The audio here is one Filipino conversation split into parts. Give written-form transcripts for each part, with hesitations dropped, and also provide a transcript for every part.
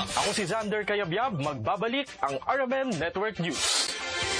Ako si Xander Cayabyab, magbabalik ang RMN Network News.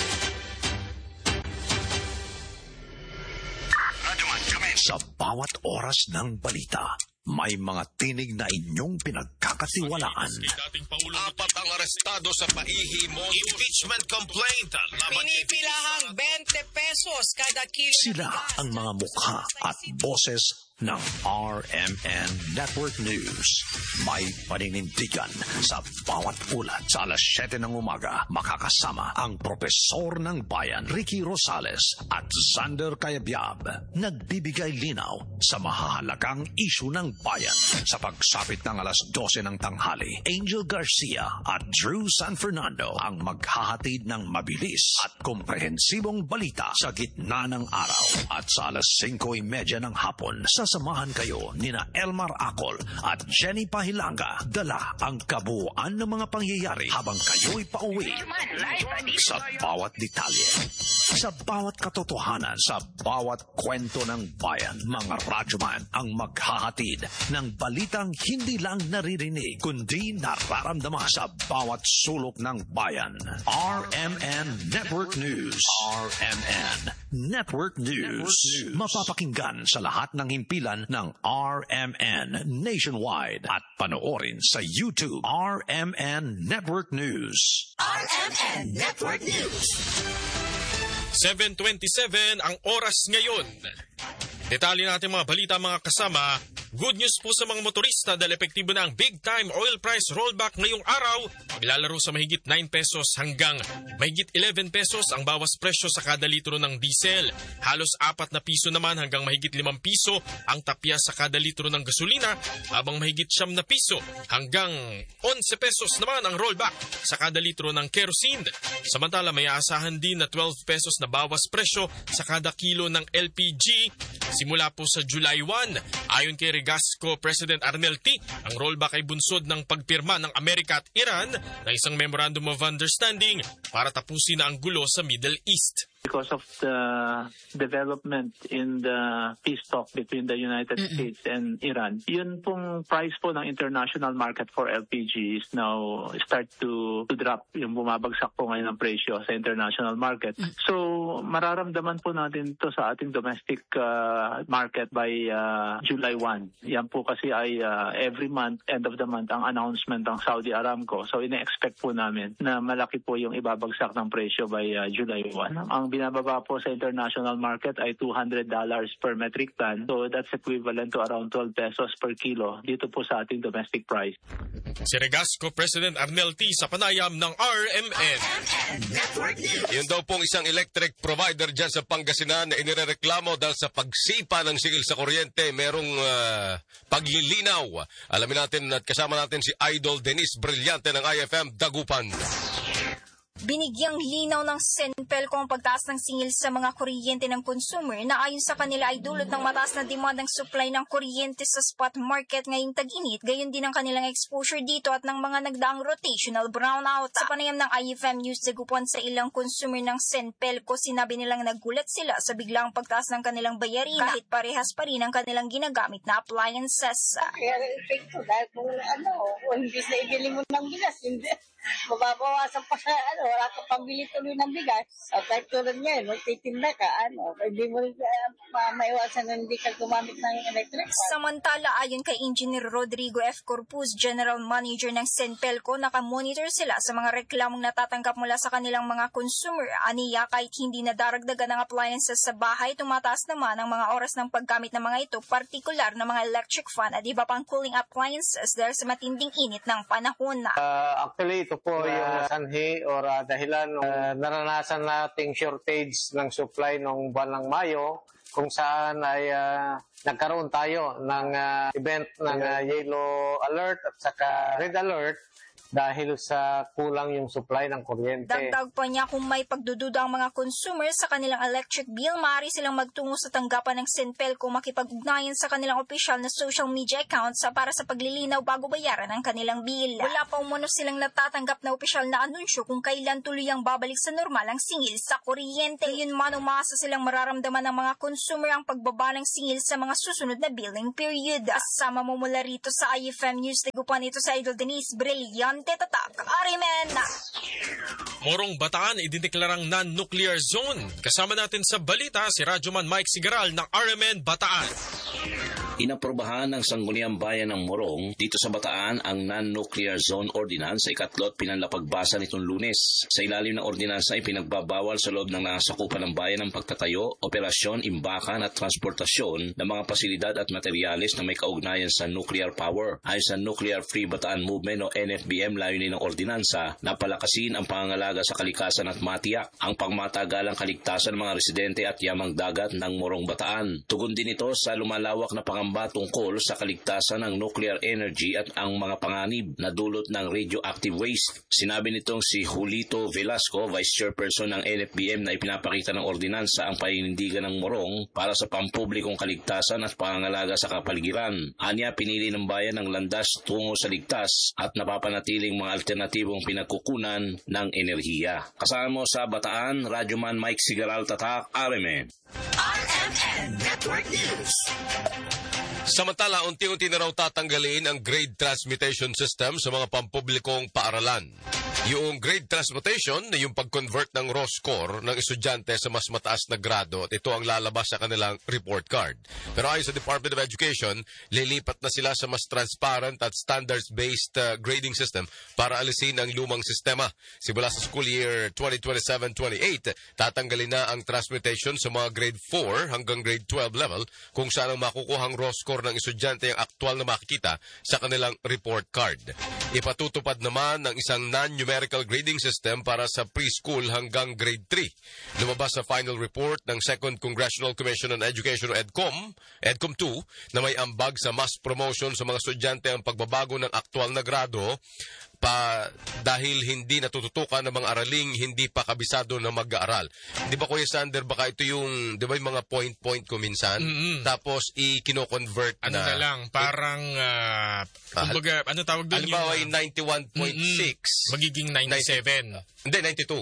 Sa bawat oras ng balita, may mga tinig na inyong pinagkakatiwalaan. Apat ang arestado sa pahihimos impeachment complaint. Pinipilahang 20 pesos kada kilo. Sila ang mga mukha at boses ng RMN Network News. May paninindigan sa bawat ulat. Sa alas 7 ng umaga, makakasama ang Propesor ng Bayan, Ricky Rosales at Xander Cayabyab. Nagbibigay linaw sa mahahalagang isyu ng bayan. Sa pagsapit ng alas 12 ng tanghali, Angel Garcia at Drew San Fernando ang maghahatid ng mabilis at komprehensibong balita sa gitna ng araw. At sa alas 5:30 ng hapon, sasamahan kayo nina Elmar Acol at Jenny Pahilanga. Dala ang kabuuan ng mga pangyayari habang kayo'y pauwi. Sa bawat detalye, sa bawat katotohanan, sa bawat kwento ng bayan, mga radyoman ang maghahatid ng balitang hindi lang naririnig, kundi nararamdaman sa bawat sulok ng bayan. RMN Network News. RMN Network News. Mapapakinggan sa lahat ng himpilan ng RMN nationwide at panoorin sa YouTube. RMN Network News. RMN Network News. 7:27 ang oras ngayon. Detalye natin mga balita mga kasama. Good news po sa mga motorista dahil epektibo na ang big time oil price rollback ngayong araw. Ilalaro sa mahigit 9 pesos hanggang mahigit 11 pesos ang bawas presyo sa kada litro ng diesel. Halos 4 na piso naman hanggang mahigit 5 piso ang tapya sa kada litro ng gasolina, habang mahigit 9 na piso hanggang 11 pesos naman ang rollback sa kada litro ng kerosene. Samantala may aasahan din na 12 pesos na bawas presyo sa kada kilo ng LPG simula po sa July 1. Ayon kay Regasco President Arnel T, ang rollback ay bunsod ng pagpirma ng Amerika at Iran ng isang Memorandum of Understanding para tapusin na ang gulo sa Middle East. Because of the development in the peace talk between the United States and Iran, yun pong price po ng international market for LPG is now start to drop, yung bumabagsak po ngayon ang presyo sa international market. So mararamdaman po natin to sa ating domestic market by July 1. Yan po kasi ay every month, end of the month, ang announcement ng Saudi Aramco. So ine-expect po namin na malaki po yung ibabagsak ng presyo by July 1. Ang binababa po sa international market ay $200 per metric ton. So that's equivalent to around 12 pesos per kilo dito po sa ating domestic price. Si Regasco President Arnel T sa panayam ng RMN. Yun daw pong isang electric provider dyan sa Pangasinan na inirereklamo dahil sa pagsipa ng sigil sa kuryente, merong paglilinaw. Alamin natin at kasama natin si Idol Denise Brillante ng IFM Dagupan. Binigyang linaw ng Senpelco ang pagtaas ng singil sa mga kuryente ng consumer na ayon sa kanila ay dulot ng mataas na demand ng supply ng kuryente sa spot market ngayong tag-init, gayon din ang kanilang exposure dito at ng mga nagdaang rotational brownout. Sa panayam ng IFM News Dagupan sa ilang consumer ng Senpelco, sinabi nilang nagulat sila sa biglang pagtaas ng kanilang bayarin kahit parehas pa rin ang kanilang ginagamit na appliances. Kaya epekto dahil kung hindi na ibili mo ng bigas, hindi. Mababawasan pa sa wala kang pambili tuloy ng bigas. At kahit tulad ngayon, magtitinda ka, hindi mo maiwasan na hindi ka gumamit ng electric. Samantala, ayon kay Engineer Rodrigo F. Corpus, General Manager ng Senpelco, nakamonitor sila sa mga reklamong natatanggap mula sa kanilang mga consumer. Aniya, kahit hindi na daragdagan ng appliances sa bahay, tumataas naman ang mga oras ng paggamit ng mga ito, partikular na mga electric fan at iba pang cooling appliances dahil sa matinding init ng panahon. Actually, ito po yung sanhi or dahilan naranasan nating shortage ng supply noong buwan ng Mayo, kung saan ay nagkaroon tayo ng event ng yellow alert at saka red alert dahil sa kulang yung supply ng kuryente. Dagdag pa niya, kung may pagdududa ang mga consumer sa kanilang electric bill, maaari silang magtungo sa tanggapan ng Senpelco, makipag-ugnayan sa kanilang opisyal na social media accounts para sa paglilinaw bago bayaran ang kanilang bill. Wala pa umano silang natatanggap na opisyal na anunsyo kung kailan tuluyang babalik sa normal ang singil sa kuryente. Yun man, umasa silang mararamdaman ng mga consumer ang pagbaba ng singil sa mga susunod na billing period. Kasama mo mula rito sa IFM News Dagupan, ito sa Idol Denise Brillante Abante Tatak, RMN. Morong Bataan idineklarang non-nuclear zone. Kasama natin sa balita si Radyoman Mike Sigaral ng RMN Bataan. Inaprobahan ng Sangguniang Bayan ng Morong dito sa Bataan ang Non-Nuclear Zone Ordinance sa ikatlo at pinanlapagbasa nitong Lunes. Sa ilalim ng ordinansa ay pinagbabawal sa loob ng nasakupan ng bayan ang pagtatayo, operasyon, imbakan at transportasyon ng mga pasilidad at materyales na may kaugnayan sa nuclear power. Ayon sa Nuclear Free Bataan Movement o NFBM, layunin ng ordinansa na palakasin ang pangangalaga sa kalikasan at matiyak ang pangmatagalang kaligtasan ng mga residente at yamang dagat ng Morong Bataan. Tugon din ito sa lumalawak na pangamba tungkol sa kaligtasan ng nuclear energy at ang mga panganib na dulot ng radioactive waste. Sinabi nitong si Julito Velasco, Vice Chairperson ng NFBM, na ipinapakita ng ordinansa ang paninindigan ng Morong para sa pampublikong kaligtasan at pangangalaga sa kapaligiran. Anya, pinili ng bayan ang landas tungo sa ligtas at napapanatiling mga alternatibong pinagkukunan ng enerhiya. Kasama mo sa Bataan, Radyoman Mike Sigaral, Tatak, RMN. RMN Network News. Samantala, unti-unti na raw tatanggalin ang grade transmutation system sa mga pampublikong paaralan. Yung grade transmutation, yung pag-convert ng raw score ng estudyante sa mas mataas na grado, at ito ang lalabas sa kanilang report card. Pero ayon sa Department of Education, lilipat na sila sa mas transparent at standards-based grading system para alisin ang lumang sistema. Simula sa school year 2027-28, tatanggalin na ang transmutation sa mga grade 4 hanggang grade 12 level kung saan ang makukuhang raw score ng estudyante ang aktual na makikita sa kanilang report card. Ipatutupad naman ng isang non-numerical grading system para sa preschool hanggang grade 3. Lumabas sa final report ng Second Congressional Commission on Education o EDCOM 2, na may ambag sa mass promotion sa mga estudyante ang pagbabago ng aktual na grado dahil hindi natututukan ng mga araling hindi pa kabisado na mag-aaral. Di ba, Kuya Sander, baka ito yung, di ba yung mga point ko minsan? Tapos i-kino-convert ano na lang, parang, kumbaga, ano tawag doon? Halimbawa yung 91.6. Magiging 97. Hindi, 92.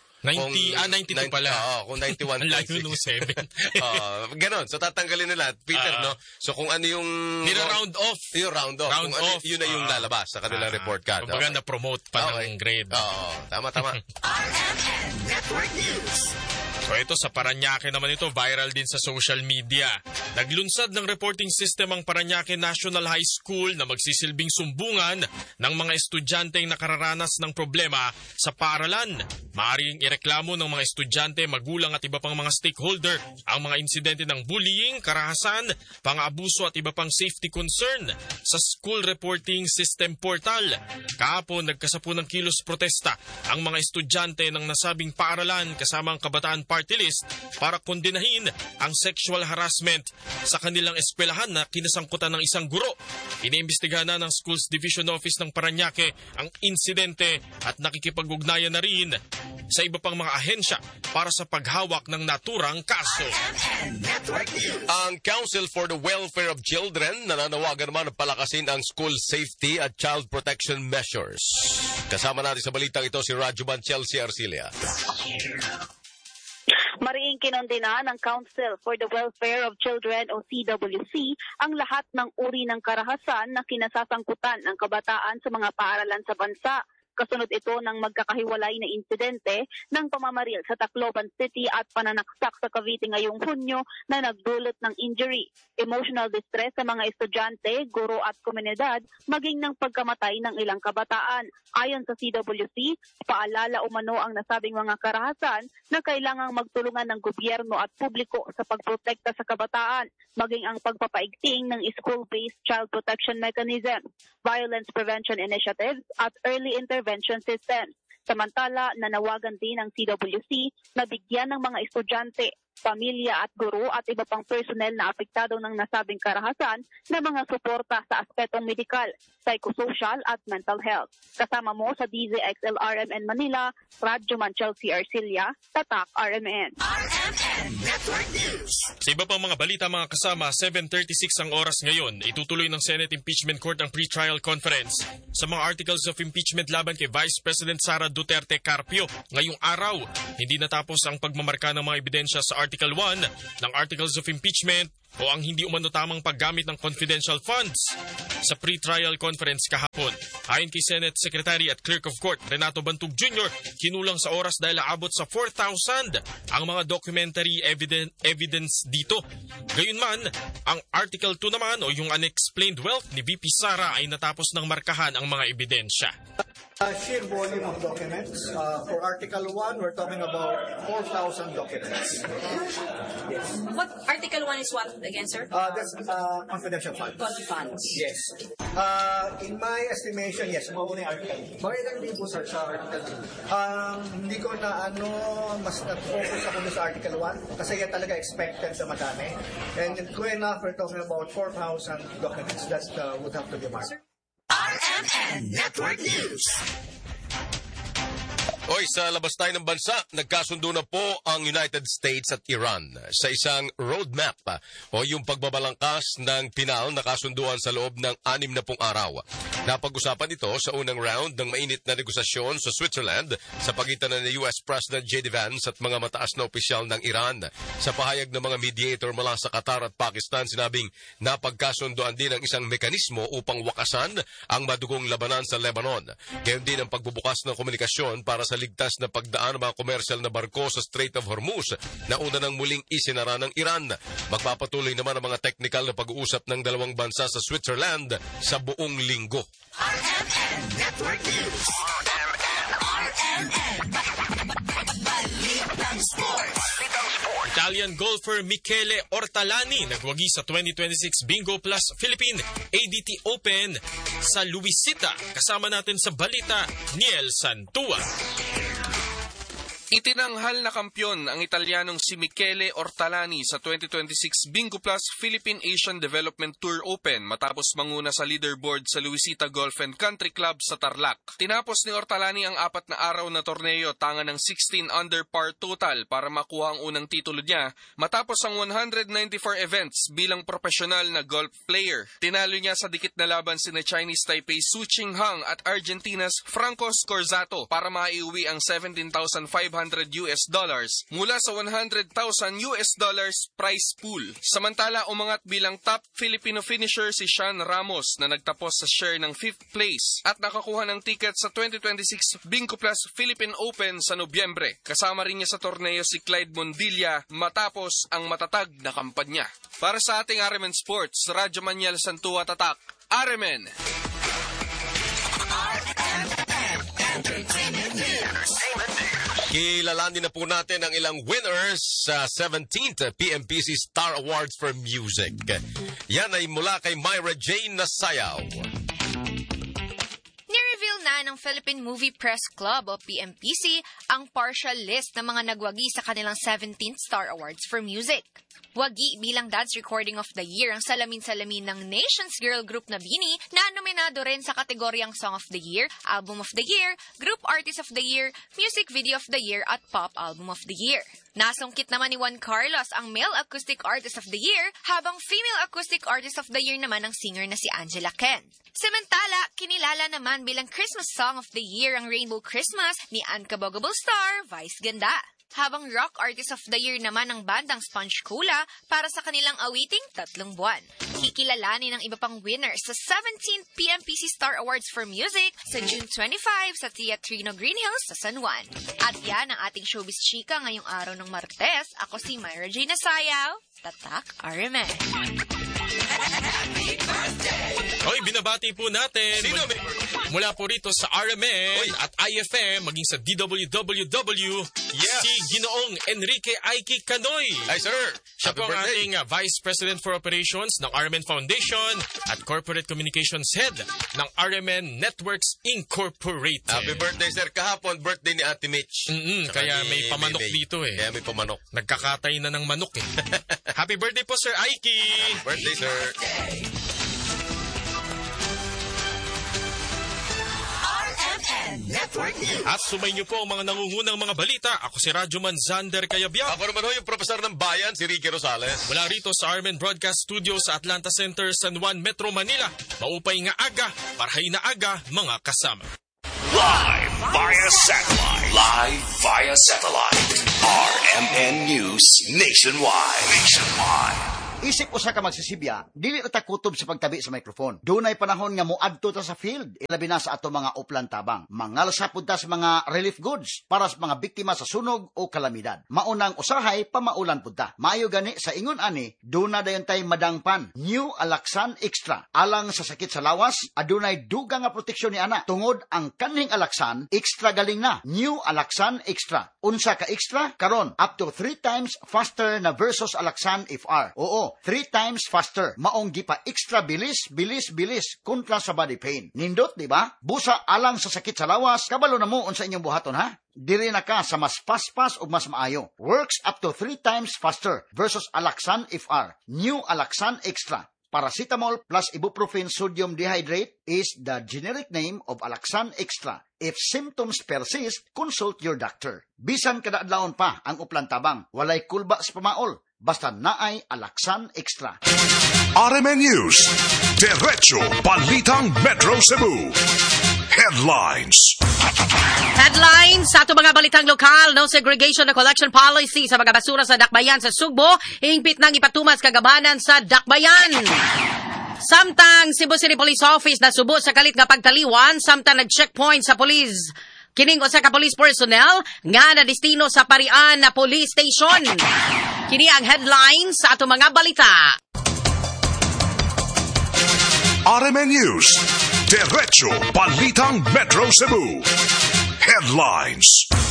92 pala. Oo, kung 91.6. Ang layo nung 7. Ganon. So, tatanggalin nila. Peter, no? So, kung ano yung... Nira-round off. Yung round off. Round off. Yun na yung lalabas sa kanilang report card. Kumbaga na-promote pa ng grade. Oo, tama. RMN Network News. So ito sa Parañaque naman ito, viral din sa social media. Naglunsad ng reporting system ang Parañaque National High School na magsisilbing sumbungan ng mga estudyanteng nakararanas ng problema sa paaralan. Maaaring ireklamo ng mga estudyante, magulang at iba pang mga stakeholder ang mga insidente ng bullying, karahasan, pang-abuso at iba pang safety concern sa School Reporting System Portal. Kahapon, nagkasapu ng kilos protesta ang mga estudyante ng nasabing paaralan kasama ang Kabataan Party List para kondenahin ang sexual harassment sa kanilang eskwelahan na kinasangkutan ng isang guro. Iniimbestigahan na ng Schools Division Office ng Parañaque ang insidente at nakikipag-ugnayan na rin sa iba pang mga ahensya para sa paghawak ng naturang kaso. Ang Council for the Welfare of Children nananawagan naman na palakasin ang school safety at child protection measures. Kasama natin sa balitang ito si Radyoman Chelsea Arcilia. Mariing kinondena ng Council for the Welfare of Children o CWC ang lahat ng uri ng karahasan na kinasasangkutan ng kabataan sa mga paaralan sa bansa. Kasunod ito ng magkakahiwalay na insidente ng pamamaril sa Tacloban City at pananaksak sa Cavite ngayong Hunyo na nagdulot ng injury, emotional distress sa mga estudyante, guro at komunidad, maging ng pagkamatay ng ilang kabataan. Ayon sa CWC, paalala umano ang nasabing mga karahasan na kailangang magtulungan ng gobyerno at publiko sa pagprotekta sa kabataan, maging ang pagpapaigting ng school-based child protection mechanism, violence prevention initiatives at early intervention systems. Samantala, nanawagan din ng CWC na bigyan ng mga estudyante, pamilya at guro at iba pang personnel na apektado ng nasabing karahasan na mga suporta sa aspetong medikal, psychosocial at mental health. Kasama mo sa DZXL RMN Manila, Radyoman Chelsea Arcilia, Tatak RMN. RMN Network News. Sa iba pang mga balita mga kasama, 7:36 ang oras ngayon. Itutuloy ng Senate Impeachment Court ang pre-trial conference sa mga articles of impeachment laban kay Vice President Sara Duterte Carpio. Ngayong araw, hindi natapos ang pagmamarka ng mga ebidensya sa Article 1 ng Articles of Impeachment o ang hindi umano tamang paggamit ng confidential funds. Sa pre-trial conference kahapon, ayon kay Senate Secretary at Clerk of Court Renato Bantug Jr., kinulang sa oras dahil aabot sa 4,000 ang mga documentary evidence dito. Gayunman, ang Article 2 naman o yung unexplained wealth ni VP Sara ay natapos ng markahan ang mga ebidensya. Sheer volume of documents. For Article 1, we're talking about 4,000 documents. Yes. What Article 1 is what again, sir? That's confidential funds. Funds. Yes. In my estimation, yes, mauna yung Article 2. Mga ilang libo, sir, sa Article 2? Hindi ko na mas nag-focus ako sa Article 1 kasi yan talaga expected na madami. And true enough, we're talking about 4,000 documents that would have to be marked. RMN Network News. Oy, sa labas tayo ng bansa, nagkasundo na po ang United States at Iran sa isang roadmap o yung pagbabalangkas ng pinal na kasunduan sa loob ng 60 araw. Napag-usapan ito sa unang round ng mainit na negosasyon sa Switzerland sa pagitan ng US President J.D. Vance at mga mataas na opisyal ng Iran. Sa pahayag ng mga mediator mula sa Qatar at Pakistan, sinabing napagkasunduan din ang isang mekanismo upang wakasan ang madugong labanan sa Lebanon. Gayon din ang pagbubukas ng komunikasyon para sa ligtas na pagdaan ng mga komersyal na barko sa Strait of Hormuz na una nang muling isinara ng Iran. Magpapatuloy naman ang mga technical na pag-uusap ng dalawang bansa sa Switzerland sa buong linggo. RMN Network News. RMN. Balitang Sports. Italian golfer Michele Ortolani nagwagi sa 2026 Bingo Plus Philippine ADT Open sa Luisita. Kasama natin sa balita, Niel Santua. Itinanghal na kampyon ang Italianong si Michele Ortolani sa 2026 Bingo Plus Philippine Asian Development Tour Open matapos manguna sa leaderboard sa Luisita Golf and Country Club sa Tarlac. Tinapos ni Ortolani ang 4 na araw na torneo tanga ng 16 under par total para makuha ang unang titulo niya matapos ang 194 events bilang profesional na golf player. Tinalo niya sa dikit na laban sina Chinese Taipei Su Qinghang at Argentina's Franco Scorzato para maiuwi ang $17,500 mula sa $100,000 prize pool. Samantala, umangat bilang top Filipino finisher si Sean Ramos na nagtapos sa share ng 5th place at nakakuha ng ticket sa 2026 Bingo Plus Philippine Open sa Nobyembre. Kasama rin niya sa torneo si Clyde Mondilla matapos ang matatag na kampanya. Para sa ating RMN Sports, Radyo Maniel Santua Tatak, RMN. Kilalanin na po natin ang ilang winners sa 17th PMPC Star Awards for Music. Yan ay mula kay Myra Jane Nasayaw. Ni-reveal na ng Philippine Movie Press Club o PMPC ang partial list ng mga nagwagi sa kanilang 17th Star Awards for Music. Wagi bilang Dance Recording of the Year ang salamin-salamin ng Nation's Girl Group na BINI na nominado rin sa kategoryang Song of the Year, Album of the Year, Group Artist of the Year, Music Video of the Year at Pop Album of the Year. Nasungkit naman ni Juan Carlos ang Male Acoustic Artist of the Year habang Female Acoustic Artist of the Year naman ang singer na si Angela Ken. Samantala, kinilala naman bilang Christmas Song of the Year ang Rainbow Christmas ni Unkaboggable Star, Vice Ganda. Habang Rock Artist of the Year naman ang bandang Sponge Cola para sa kanilang awiting 3 buwan. Kikilalanin ng iba pang winners sa 17th PMPC Star Awards for Music sa June 25 sa Teatrino Green Hills sa San Juan. At yan ang ating showbiz chika ngayong araw ng Martes. Ako si Myra J. Nasayaw, Tatak RMN. Hoy, binabati po natin mula po rito sa RMN at IFM maging sa DWWW si Ginoong Enrique Aiki Canoy. Hi, sir. Siya po ang ating Vice President for Operations ng RMN Foundation at Corporate Communications Head ng RMN Networks Incorporated. Happy birthday, sir. Kahapon, birthday ni Ate Mitch. Kaya may pamanok dito eh. Kaya may pamanok. Nagkakatay na ng manok eh. Happy birthday po, Sir Aiki. Happy birthday, sir. At sumayin niyo po ang mga nangungunang mga balita. Ako si Radyoman Zander Cayabyab. Ako naman ho yung Profesor ng Bayan, si Ricky Rosales. Mula rito sa RMN Broadcast Studio sa Atlanta Center, San Juan, Metro Manila. Maupay nga aga, parhay na aga, mga kasama. Live via satellite. Live via satellite. RMN News Nationwide. Isip usa ka magsisibya, dili ta kutob sa pagtabi sa microphone. Dunay panahon nga moadto ta sa field, ilabi na sa ato mga uplan tabang. Mangalsa pud ta sa mga relief goods para sa mga biktima sa sunog o kalamidad. Maunang usahay pamaulan pud ta. Maayo gani sa ingon ani, duna dayon tay madangpan. New Alaxan Extra. Alang sa sakit sa lawas, adunay dugang nga proteksyon ni ana. Tungod ang kaning Alaxan, extra galing na. New Alaxan Extra. Unsa ka extra? Karon up to 3 times faster na versus Alaxan FR. Oo, 3 times faster. Maong gipa extra bilis kontra sa body pain. Nindot, di ba? Busa alang sa sakit sa lawas, kabalo na mo unsa inyong buhaton ha? Diri na ka sa mas paspas o mas maayo. Works up to 3 times faster versus Alaxan FR. New Alaxan Extra. Paracetamol plus ibuprofen sodium dehydrate is the generic name of Alaxan Extra. If symptoms persist, consult your doctor. Bisan kada adlawon pa ang uplan tabang, walay kulba sa pamaol. Basta naay Alaxan Extra. RMN News. Diretso Balitang Metro Cebu. Headlines. Headlines sa ato mga balitang lokal, no segregation na collection policy sa mga basura sa Dakbayan sa Sugbo, hingpit nang ipatumas kagabanan sa Dakbayan. Samtang Cebu City Police Office na subo sa kalit nga pagtaliwan, samtang nag-checkpoint sa police. Kining usa ka police personnel nga na destino sa Parian na police station. Kini ang headlines sa ato mga balita. RMN News. Diretso Balitang Metro Cebu. Headlines.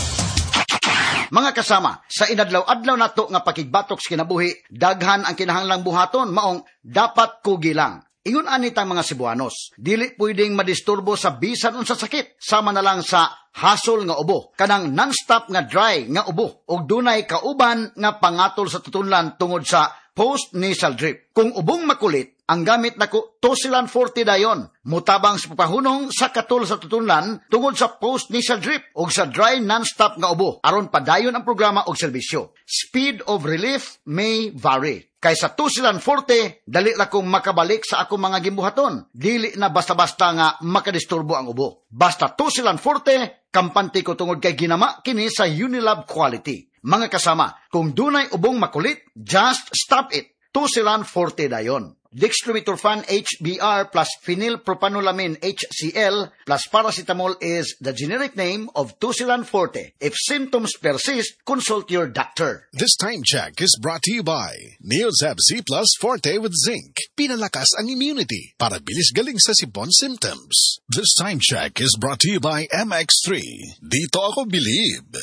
Mga kasama, sa inadlaw-adlaw nato nga pakigbatok sa kinabuhi, daghan ang kinahanglang buhaton maong dapat kugilang. Ingon anitang mga Cebuanos, dili pwedeng madisturbo sa bisan unsa sakit, sama na lang sa hasol nga ubo, kanang non-stop nga dry nga ubo, ug dunay kauban nga pangatol sa tutunlan tungod sa post-nasal drip. Kung ubong makulit, ang gamit nako Tosilan 40 dayon, mutabang sa papahunong sa katul sa tutunlan tungod sa post-nasal drip ug sa dry non-stop nga ubo, aron padayon ang programa og serbisyo. Speed of relief may vary. Kaysa Tosilan 40, dali la kong makabalik sa akong mga gimbuhaton. Dili na basta-basta nga makadisturbo ang ubo. Basta Tosilan 40, kampante ko tungod kay ginama kini sa Unilab quality. Mga kasama, kung dunay ubong makulit, just stop it. Tosilan 40 dayon. Dextromethorphan HBr plus phenylpropanolamin HCl plus paracetamol is the generic name of Tosilan 40. If symptoms persist, consult your doctor. This time check is brought to you by Neozab C Plus Forte with Zinc. Pinalakas ang immunity para bilis galing sa sipon symptoms. This time check is brought to you by MX3. Dito ako believe.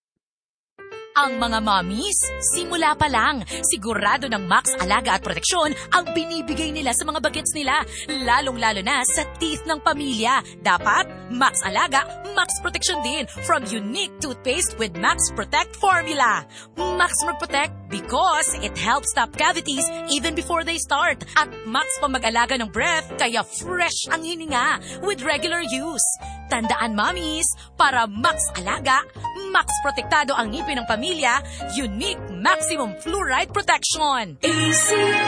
Ang mga mommies, simula pa lang, sigurado ng Max Alaga at Proteksyon ang binibigay nila sa mga bagets nila, lalong-lalo na sa teeth ng pamilya. Dapat, Max Alaga, Max Proteksyon din from unique toothpaste with Max Protect formula. Max Protect because it helps stop cavities even before they start. At Max pa mag-alaga ng breath, kaya fresh ang hininga with regular use. Tandaan, mommies, para Max Alaga, Max Protektado ang ngipin ng pamilya, unique maximum fluoride protection. Easy